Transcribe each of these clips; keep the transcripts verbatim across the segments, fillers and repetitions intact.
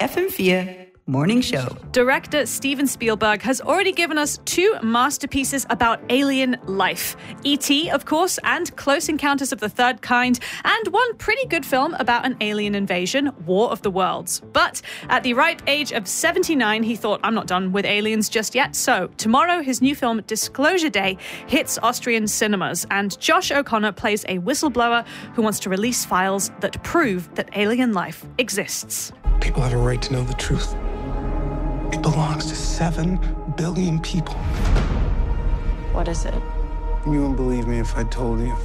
F M vier Morning Show. Director Steven Spielberg has already given us two masterpieces about alien life. E T, of course, and Close Encounters of the Third Kind, and one pretty good film about an alien invasion, War of the Worlds. But at the ripe age of seventy-nine, he thought, I'm not done with aliens just yet. So tomorrow, his new film Disclosure Day hits Austrian cinemas, and Josh O'Connor plays a whistleblower who wants to release files that prove that alien life exists. People have a right to know the truth. It belongs to seven billion people. What is it? You wouldn't believe me if I told you.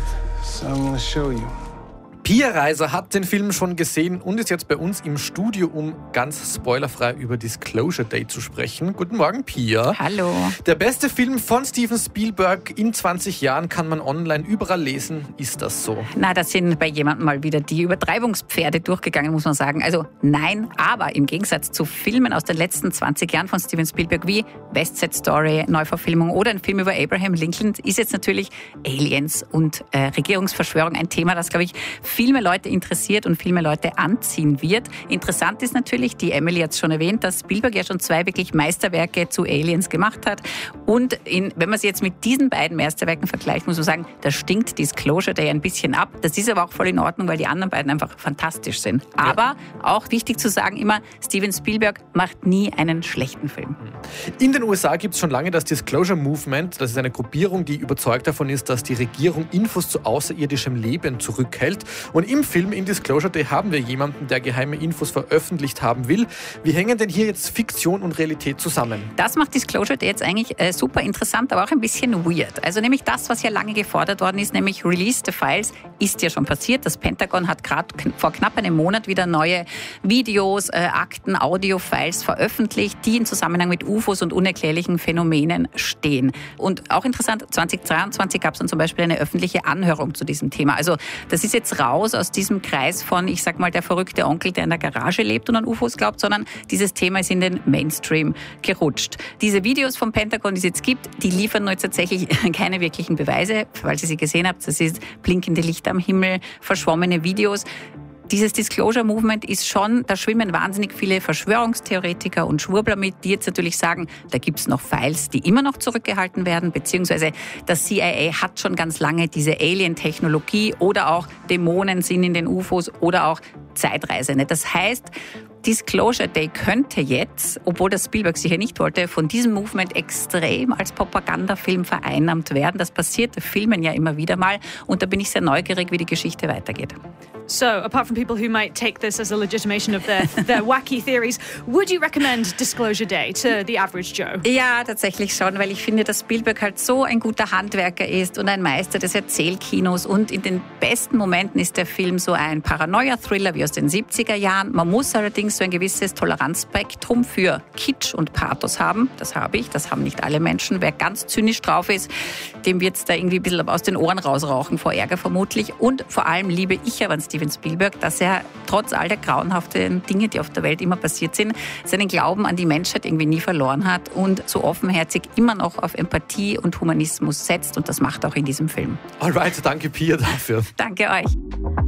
So I'm gonna show you. Pia Reiser hat den Film schon gesehen und ist jetzt bei uns im Studio, um ganz spoilerfrei über Disclosure Day zu sprechen. Guten Morgen, Pia. Hallo. Der beste Film von Steven Spielberg in zwanzig Jahren kann man online überall lesen. Ist das so? Na, da sind bei jemandem mal wieder die Übertreibungspferde durchgegangen, muss man sagen. Also nein, aber im Gegensatz zu Filmen aus den letzten zwanzig Jahren von Steven Spielberg wie West Side Story, Neuverfilmung oder ein Film über Abraham Lincoln, ist jetzt natürlich Aliens und äh, Regierungsverschwörung ein Thema, das, glaube ich, viel mehr Leute interessiert und viel mehr Leute anziehen wird. Interessant ist natürlich, die Emily hat es schon erwähnt, dass Spielberg ja schon zwei wirklich Meisterwerke zu Aliens gemacht hat. Und in, wenn man sie jetzt mit diesen beiden Meisterwerken vergleicht, muss man sagen, da stinkt Disclosure Day ein bisschen ab. Das ist aber auch voll in Ordnung, weil die anderen beiden einfach fantastisch sind. Aber auch wichtig zu sagen immer, Steven Spielberg macht nie einen schlechten Film. In den U S A gibt es schon lange das Disclosure Movement. Das ist eine Gruppierung, die überzeugt davon ist, dass die Regierung Infos zu außerirdischem Leben zurückhält. Und im Film in Disclosure Day haben wir jemanden, der geheime Infos veröffentlicht haben will. Wie hängen denn hier jetzt Fiktion und Realität zusammen? Das macht Disclosure Day jetzt eigentlich äh, super interessant, aber auch ein bisschen weird. Also nämlich das, was ja lange gefordert worden ist, nämlich Release the Files, ist ja schon passiert. Das Pentagon hat gerade k- vor knapp einem Monat wieder neue Videos, äh, Akten, Audio-Files veröffentlicht, die in Zusammenhang mit U F Os und unerklärlichen Phänomenen stehen. Und auch interessant, zwanzig dreiundzwanzig gab es dann zum Beispiel eine öffentliche Anhörung zu diesem Thema. Also das ist jetzt raus aus diesem Kreis von, ich sag mal, der verrückte Onkel, der in der Garage lebt und an U F Os glaubt, sondern dieses Thema ist in den Mainstream gerutscht. Diese Videos vom Pentagon, die es jetzt gibt, die liefern nur jetzt tatsächlich keine wirklichen Beweise, falls ihr sie gesehen habt. Das ist blinkende Lichter am Himmel, verschwommene Videos. Dieses Disclosure Movement ist schon, da schwimmen wahnsinnig viele Verschwörungstheoretiker und Schwurbler mit, die jetzt natürlich sagen, da gibt es noch Files, die immer noch zurückgehalten werden, beziehungsweise das C I A hat schon ganz lange diese Alien-Technologie oder auch Dämonen sind in den U F Os oder auch Zeitreisende. Das heißt, Disclosure Day könnte jetzt, obwohl das Spielberg sicher nicht wollte, von diesem Movement extrem als Propagandafilm vereinnahmt werden. Das passiert Filmen ja immer wieder mal und da bin ich sehr neugierig, wie die Geschichte weitergeht. So, apart from people who might take this as a legitimation of their, their wacky theories, would you recommend Disclosure Day to the average Joe? Ja, tatsächlich schon, weil ich finde, dass Spielberg halt so ein guter Handwerker ist und ein Meister des Erzählkinos und in den besten Momenten ist der Film so ein Paranoia-Thriller wie aus den siebziger Jahren. Man muss allerdings so ein gewisses Toleranzspektrum für Kitsch und Pathos haben. Das habe ich, das haben nicht alle Menschen. Wer ganz zynisch drauf ist, dem wird es da irgendwie ein bisschen aus den Ohren rausrauchen vor Ärger vermutlich. Und vor allem liebe ich aber an Steven Spielberg, dass er trotz all der grauenhaften Dinge, die auf der Welt immer passiert sind, seinen Glauben an die Menschheit irgendwie nie verloren hat und so offenherzig immer noch auf Empathie und Humanismus setzt. Und das macht er auch in diesem Film. Alright, danke Pia dafür. Danke euch.